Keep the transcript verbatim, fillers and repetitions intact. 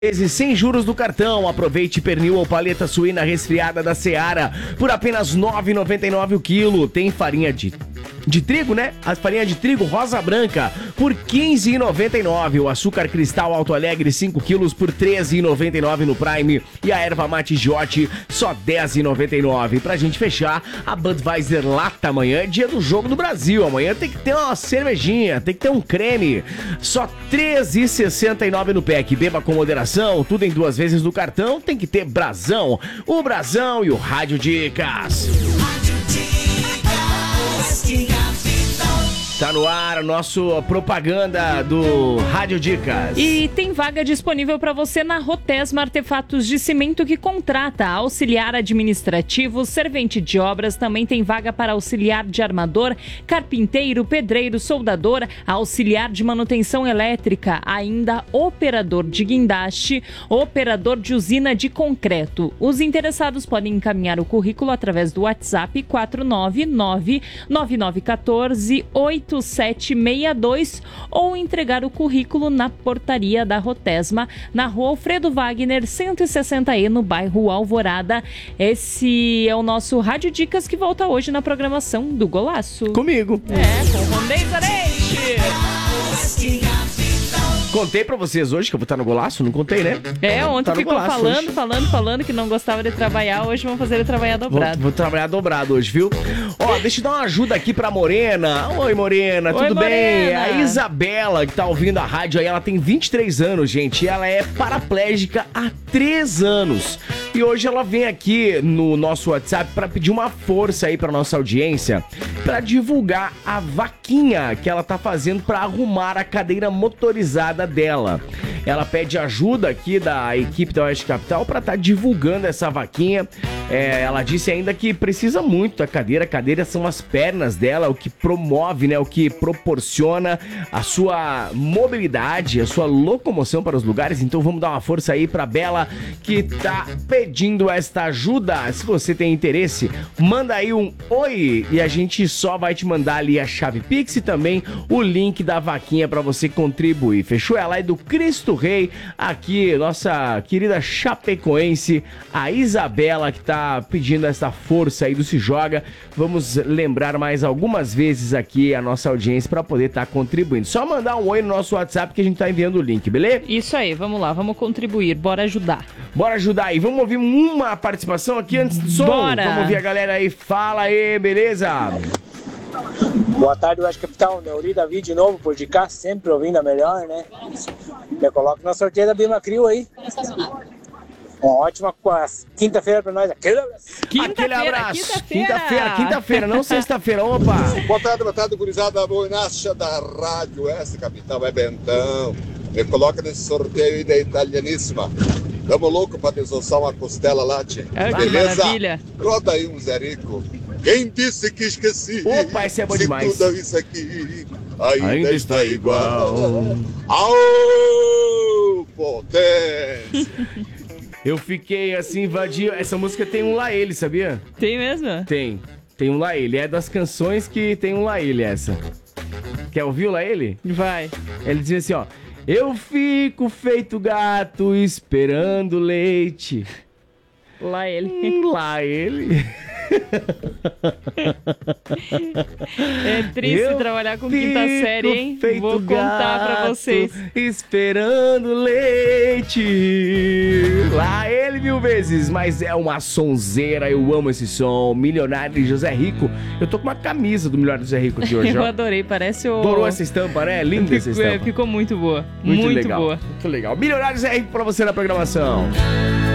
vezes sem juros do cartão. Aproveite pernil ou paleta suína resfriada da Seara por apenas nove reais e noventa e nove centavos o quilo. Tem farinha de, de trigo, né? A farinha de trigo rosa branca por quinze reais e noventa e nove centavos. O açúcar cristal Alto Alegre cinco quilos por treze reais e noventa e nove centavos no Prime. E a erva mate Giote só dez reais e noventa e nove centavos. Pra gente fechar, a Budweiser Lata amanhã é dia do Jogo do Brasil. Amanhã tem que ter uma cervejinha, tem que ter um creme. Só treze reais e sessenta e nove centavos no pack. Beba com moderação. Tudo em duas vezes no cartão, tem que ter Brasão. O Brasão e o Rádio Dicas. Rádio Dicas. Tá no ar a nossa propaganda do Rádio Dicas. E tem vaga disponível para você na Rotesma Artefatos de Cimento, que contrata auxiliar administrativo, servente de obras. Também tem vaga para auxiliar de armador, carpinteiro, pedreiro, soldador, auxiliar de manutenção elétrica, ainda operador de guindaste, operador de usina de concreto. Os interessados podem encaminhar o currículo através do WhatsApp quatro nove nove, nove nove um quatro, oito sete seis dois ou entregar o currículo na portaria da Rotesma, na rua Alfredo Wagner, cento e sessenta E, no bairro Alvorada. Esse é o nosso Rádio Dicas, que volta hoje na programação do Golaço. Comigo. É, com o Rondei Zarete. Contei pra vocês hoje que eu vou estar no Golaço? Não contei, né? É, ontem tá ficou falando, hoje. falando, falando que não gostava de trabalhar. Hoje vamos fazer ele trabalhar dobrado. Vou, vou trabalhar dobrado hoje, viu? Ó, deixa eu dar uma ajuda aqui pra Morena. Oi, Morena, Oi, tudo Morena. bem? A Isabela, que tá ouvindo a rádio aí, ela tem vinte e três anos, gente. E ela é paraplégica há três anos. E hoje ela vem aqui no nosso WhatsApp pra pedir uma força aí pra nossa audiência, pra divulgar a vaquinha que ela tá fazendo pra arrumar a cadeira motorizada dela. Ela pede ajuda aqui da equipe da Oeste Capital para estar tá divulgando essa vaquinha. É, ela disse ainda que precisa muito da cadeira. A cadeira são as pernas dela, o que promove, né, o que proporciona a sua mobilidade, a sua locomoção para os lugares. Então vamos dar uma força aí para Bela, que tá pedindo esta ajuda. Se você tem interesse, manda aí um oi e a gente só vai te mandar ali a chave Pix e também o link da vaquinha para você contribuir. Fechou? Ela é do Cristo Rei, aqui, nossa querida chapecoense, a Isabela, que tá pedindo essa força aí do Se Joga. Vamos lembrar mais algumas vezes aqui a nossa audiência para poder estar tá contribuindo. Só mandar um oi no nosso WhatsApp que a gente tá enviando o link, beleza? Isso aí, vamos lá, vamos contribuir, bora ajudar. Bora ajudar aí, vamos ouvir uma participação aqui antes do som? Bora! Vamos ouvir a galera aí, fala aí, beleza? Boa tarde, Oeste Capital. Neuri Davi de novo por de cá, sempre ouvindo a melhor, né? Me coloco na sorteio da Bima Crio aí. Uma ótima quinta-feira pra nós. Aquele abraço. Aquele abraço. Quinta-feira, quinta-feira, não sexta-feira. Opa! Boa tarde, boa tarde, gurizada. Boinacha da Rádio Oeste Capital. É Bentão. Me coloca nesse sorteio aí da Italianíssima. Tamo louco pra desossar uma costela lá, tia. Ah, beleza? Maravilha. Roda aí um zerico. Quem disse que esqueci? Opa, esse é bom demais. Tudo isso aqui ainda, ainda está igual. igual. Au, potência. Eu fiquei assim, vadio. Essa música tem um lá ele, sabia? Tem mesmo? Tem. Tem um lá ele. É das canções que tem um lá ele, essa. Quer ouvir o lá ele? Vai. Ele dizia assim, ó. Eu fico feito gato esperando leite. Lá ele. Hum, lá ele. É triste eu trabalhar com quinta série, hein? Vou contar pra vocês. Esperando leite. Lá ele mil vezes, mas é uma sonzeira. Eu amo esse som. Milionário de José Rico. Eu tô com uma camisa do Milionário de José Rico de hoje. Eu ó. adorei, parece o... Adorou essa estampa, né? Linda essa estampa. Ficou muito boa. Muito, muito legal. boa. Muito legal. Milionário de José Rico pra você na programação.